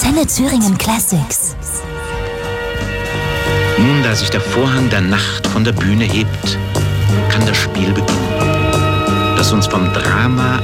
Antenne Thüringen Classics. Nun, da sich der Vorhang der Nacht von der Bühne hebt, kann das Spiel beginnen, das uns vom Drama